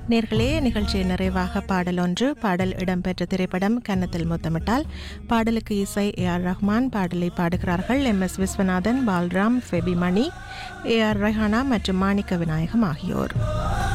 நேர்களே, நிகழ்ச்சியின் நிறைவாக பாடல் ஒன்று. பாடல் இடம்பெற்ற திரைப்படம் கன்னத்தில் முத்தமிட்டால். பாடலுக்கு இசை ஏஆர் ரஹ்மான். பாடலை பாடுகிறார்கள் MS விஸ்வநாதன், பால்ராம், ஃபெபி மணி, ஏஆர் ரெஹானா மற்றும் மாணிக்க விநாயகம் ஆகியோர்.